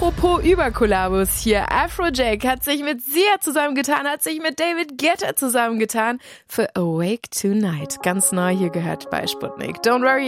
Apropos Überkollabos hier. Afrojack hat sich mit Sia zusammengetan, hat sich mit David Guetta zusammengetan für Awake Tonight. Ganz neu hier gehört bei Sputnik. Don't worry.